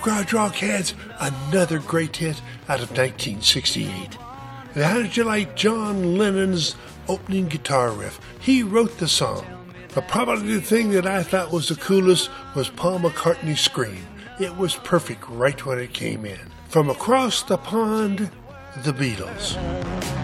Garage Rockheads, another great hit out of 1968. And how did you like John Lennon's opening guitar riff? He wrote the song. But probably the thing that I thought was the coolest was Paul McCartney's scream. It was perfect right when it came in. From across the pond, the Beatles.